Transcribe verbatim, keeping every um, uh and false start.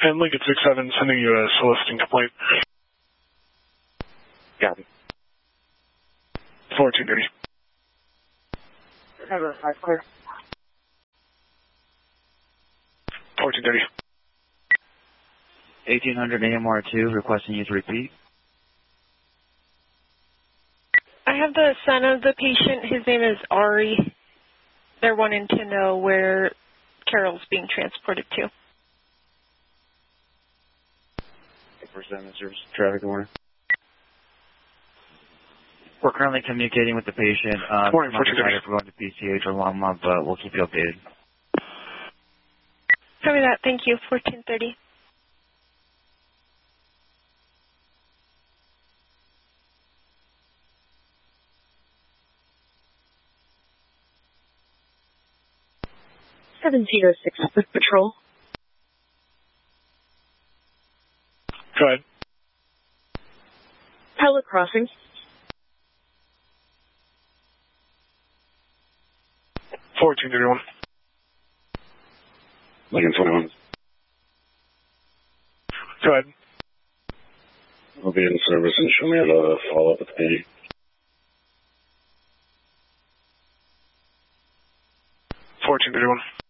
And Lincoln six seven, sending you a soliciting complaint. Got it. fourteen thirty. Ever five clear. fourteen thirty. eighteen hundred A M R two, requesting you to repeat. I have the son of the patient. His name is Ari. They're wanting to know where Carol's being transported to. First seven service traffic order. We're currently communicating with the patient. Uh, Morning, not fourteen thirty. decided if we're going to P C H or Longmont, but we'll keep you updated. Copy that. Thank you. fourteen thirty. seven zero six with patrol. Go ahead. Pella Crossing. fourteen thirty-one. Lincoln twenty-one. Go ahead. We'll be in service and show me how to follow up with the P D. fourteen thirty-one.